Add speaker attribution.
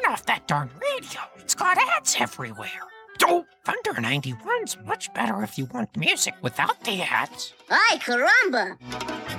Speaker 1: off that darn radio. It's got ads everywhere. Oh, Thunder 91's much better if you want music without the ads.
Speaker 2: Ay, caramba!